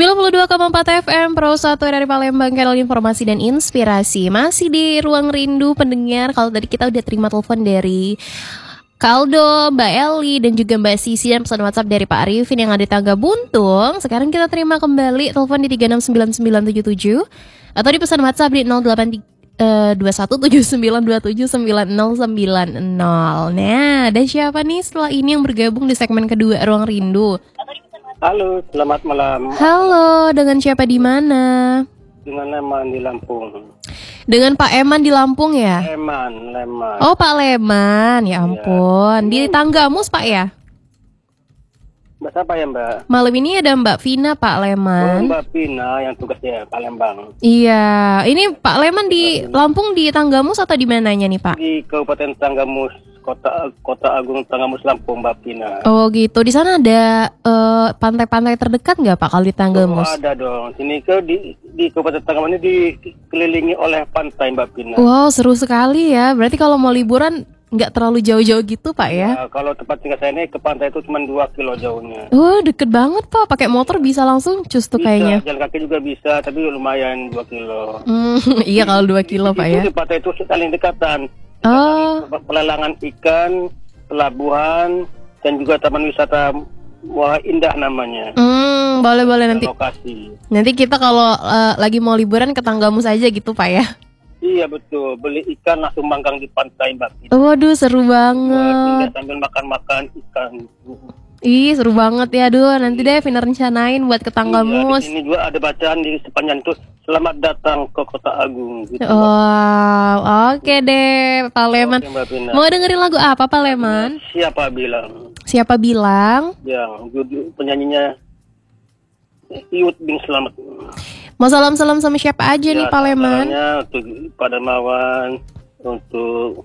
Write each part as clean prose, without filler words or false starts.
92,4 FM Pro 1 dari Palembang, kanal informasi dan inspirasi. Masih di Ruang Rindu pendengar. Kalau tadi kita udah terima telepon dari Kaldo, Mbak Eli, dan juga Mbak Sisi, dan pesan WhatsApp dari Pak Arifin yang ada di Tangga Buntung. Sekarang kita terima kembali telepon di 369977 atau di pesan WhatsApp di 082179279090. Nah, ada siapa nih setelah ini yang bergabung di segmen kedua Ruang Rindu? Halo, selamat malam. Halo, dengan siapa di mana? Dengan Leman di Lampung. Dengan Pak Eman di Lampung ya? Leman. Oh, Pak Leman, ya ampun. Di Tanggamus Pak ya? Mbak siapa ya Mbak? Malam ini ada Mbak Vina, Pak Leman. Mbak Pina yang tugasnya Palembang. Iya, ini Pak Leman di Lampung di Tanggamus atau di mananya nih Pak? Di Kabupaten Tanggamus, Kota Agung Tanggamus Lampung, Mbak Pina. Oh gitu, di sana ada pantai-pantai terdekat nggak Pak kalau di Tanggamus? Oh, ada dong. Sini di Kabupaten Tanggamus ini dikelilingi oleh pantai, Mbak Pina. Wow, seru sekali ya. Berarti kalau mau liburan nggak terlalu jauh-jauh gitu Pak ya? Nah, kalau tempat tinggal saya ini ke pantai itu cuma 2 kilo jauhnya. Oh, deket banget Pak. Pakai motor bisa langsung cus tuh kayaknya. Jalan kaki juga bisa, tapi lumayan 2 kilo. Iya kalau 2 kilo Pak ya. Di pantai itu saling dekatan. Oh, Pelelangan ikan, pelabuhan, dan juga taman wisata Wah Indah namanya. boleh nanti. Lokasi. Nanti kita kalau lagi mau liburan ke Tanggamus aja gitu Pak ya. Iya betul, beli ikan langsung manggang di pantai Mbak. Waduh, seru banget. Sambil makan ikan. Ih, seru banget ya. Aduh, nanti deh Vina rencanain buat ke Tanggamus. Iya, di sini juga ada bacaan di sepanjang itu, selamat datang ke Kota Agung. Gitu, Wow, oke deh Pak Leman. Oke, Mbak Pina. Mau dengerin lagu apa Pak Leman? Siapa bilang? Siapa bilang? Yang judul penyanyinya Iut Bing Selamat. Mau salam-salam sama siapa aja nih Pak Leman? Untuk pada Mawan, untuk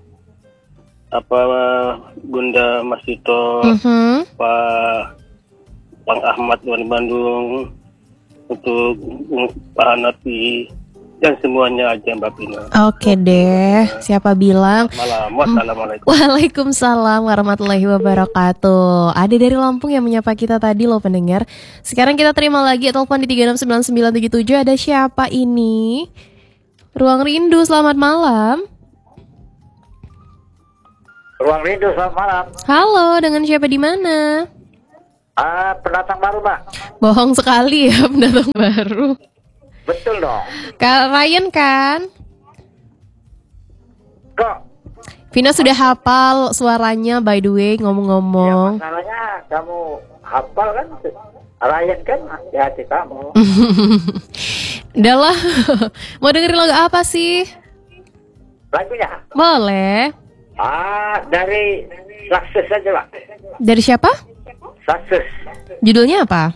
Bunda Masito, Pak Ahmad dari Bandung, untuk Pak Hanafi, dan semuanya aja Mbak Pina. Oke deh, siapa bilang? Malam, wassalamualaikum. Waalaikumsalam warahmatullahi wabarakatuh. Ada dari Lampung yang menyapa kita tadi loh pendengar. Sekarang kita terima lagi telepon di 369977. Ada siapa ini? Ruang Rindu, selamat malam. Ruang Rindu, selamat malam. Halo, dengan siapa di mana? Pendatang baru, Mbak. Bohong sekali ya, pendatang baru. Betul dong. Kak Ryan kan? Kok? Vina sudah hafal suaranya by the way ngomong-ngomong. Ya, masalahnya kamu hafal kan? Ryan kan ya hati kamu. Udah lah. Mau dengerin lagu apa sih? Lagunya? Boleh. Dari Sukses aja, Pak. Dari siapa? Sukses. Judulnya apa?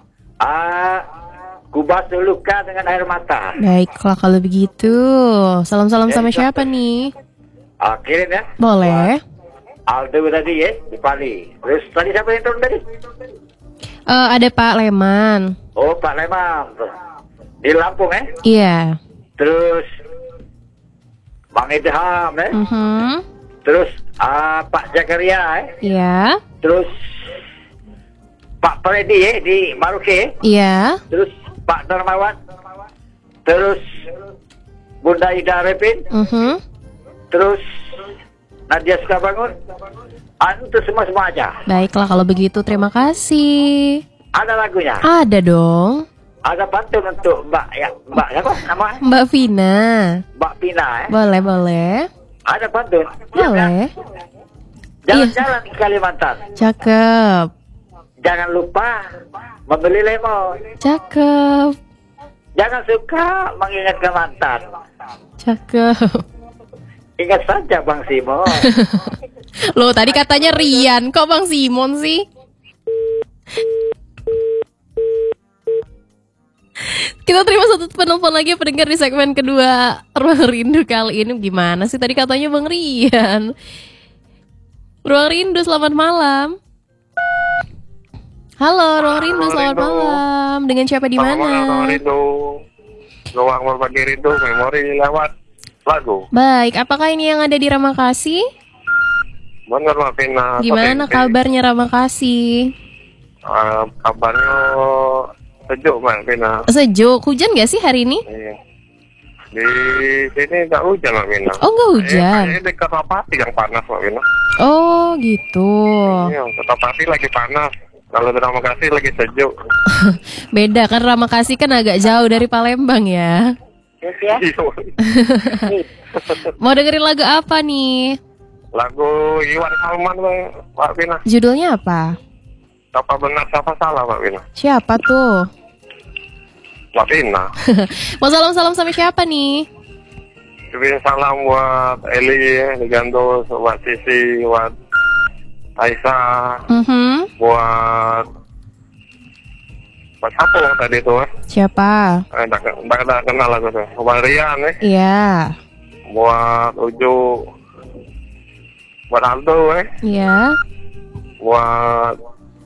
Kubasuh luka dengan air mata. Baiklah kalau begitu. Salam-salam sama siapa nih? Kirim ya. Boleh. Aldo tadi ya, di Bali. Terus tadi siapa yang turun tadi? Ada Pak Leman. Oh, Pak Leman. Di Lampung ya? Iya. Terus Bang Idham ya? Terus Pak Jakaria ya? Iya. Terus Pak Freddy ya di Maruke. Iya. Terus Pak Darmawan. Terus Bunda Ida Repin. Terus Nadia Sukabangun. Itu semua aja. Baiklah kalau begitu, terima kasih. Ada lagunya? Ada dong. Ada pantun untuk Mbak siapa nama? Mbak Vina. Mbak Pina ya? Boleh. Ada pantun? Boleh. Jalan-jalan ke Kalimantan. Cakep. Jangan lupa membeli lemon. Cakep. Jangan suka mengingat ke mantan. Cakep. Ingat saja Bang Simon. Loh, tadi katanya Rian, kok Bang Simon sih? Kita terima satu penelpon lagi pendengar di segmen kedua Ruang Rindu kali ini. Gimana sih tadi katanya Bang Rian? Ruang Rindu, selamat malam. Halo, Ruang Rindu, selamat malam. Dengan siapa di mana? Ruang Rindu, Ruang Berbagi Rindu, memori lewat lagu. Baik, apakah ini yang ada di Ramakasih? Benar Mbak Vina. Gimana kabarnya Ramakasih? Kabarnya Sejuk Mbak Vina. Sejuk. Hujan gak sih hari ini? Iya. Di sini nggak hujan Mbak Vina. Oh, nggak hujan. Ini dekat Rapati yang panas Mbak Vina. Oh gitu. Iya, Rapati lagi panas. Kalau di Ramakasih lagi sejuk. Beda kan, Ramakasih kan agak jauh dari Palembang ya. Yes ya. Iya. Mau dengerin lagu apa nih? Lagu Iwan Salman Mbak Vina. Judulnya apa? Apa benar siapa salah Mbak Vina? Siapa tuh? Mbak Vina. Mau salam-salam sama siapa nih? Kirim salam buat Eli, Ligando, buat Sisi, buat Aisyah, buat siapa yang tadi tuh? Siapa? Nggak kenal aku tuh. Buat Rian Iya. buat Uju, buat Aldo Iya. buat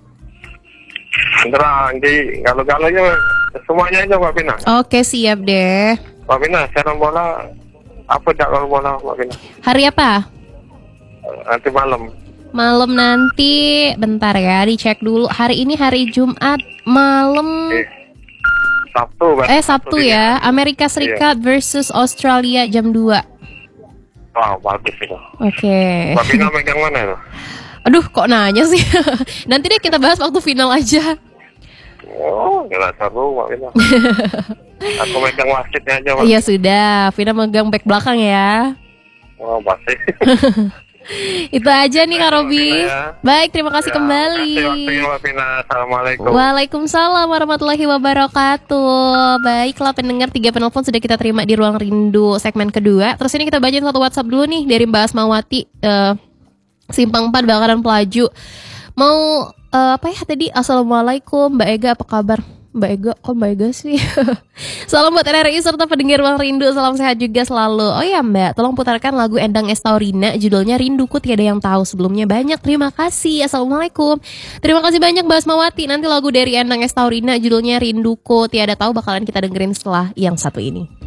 Indra, Anggi, galau-galaunya semuanya aja Mbak Vina. Oke, siap deh. Mbak Vina, siaran bola apa jadwal bola Mbak Vina? Hari apa? Nanti malam. Malam nanti, bentar ya, dicek dulu. Hari ini hari Jumat malam. Sabtu Mbak. Sabtu ya. Amerika Serikat versus Australia jam 2. Wah, bagus itu. Oke. Mbak Vina megang mana itu? Aduh, kok nanya sih? Nanti deh kita bahas waktu final aja. Oh, gila seru Mbak Vina. Aku megang wasitnya aja Mbak. Iya sudah, Vina megang back belakang ya. Oh, pasti. Itu aja nih Kak Robi. Ya. Baik, terima kasih kembali. Terima kasih Mbak Vina. Assalamualaikum. Waalaikumsalam warahmatullahi wabarakatuh. Baiklah pendengar, 3 penelpon sudah kita terima di Ruang Rindu segmen kedua. Terus ini kita bacain satu WhatsApp dulu nih dari Mbak Asmawati, Simpang 4 Bakaran Pelaju. Mau apa ya tadi? Assalamualaikum Mbak Ega, apa kabar? Mbak Ega, kok Mbak Ega sih? Salam buat RRI serta pendengar Ruang Rindu, salam sehat juga selalu. Oh ya Mbak, tolong putarkan lagu Endang Estaurina, judulnya Rinduku Tiada Yang Tahu. Sebelumnya banyak terima kasih. Assalamualaikum. Terima kasih banyak Mbak Asmawati. Nanti lagu dari Endang Estaurina judulnya Rinduku Tiada Tahu bakalan kita dengerin setelah yang satu ini.